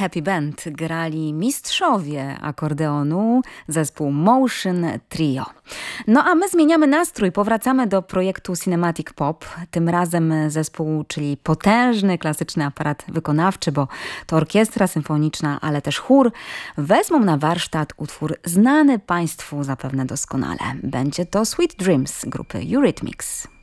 Happy Band grali mistrzowie akordeonu, zespół Motion Trio. No a my zmieniamy nastrój, powracamy do projektu Cinematic Pop. Tym razem zespół, czyli potężny, klasyczny aparat wykonawczy, bo to orkiestra symfoniczna, ale też chór, wezmą na warsztat utwór znany Państwu zapewne doskonale. Będzie to Sweet Dreams grupy Eurythmics.